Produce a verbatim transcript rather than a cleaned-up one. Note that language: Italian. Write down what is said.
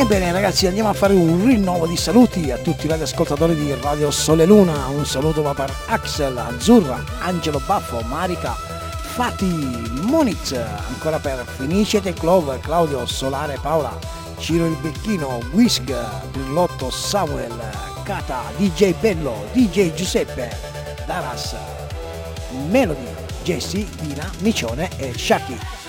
Ebbene ragazzi, andiamo a fare un rinnovo di saluti a tutti gli ascoltatori di Radio Sole Luna. Un saluto va per Axel, Azzurra, Angelo Baffo, Marica, Fati, Moniz, ancora per Fenice e Clove, Claudio, Solare, Paola, Ciro il Becchino, Whisk, Brillotto, Samuel, Cata, D J Bello, D J Giuseppe, Daras, Melody, Jesse, Dina, Micione e Shaki.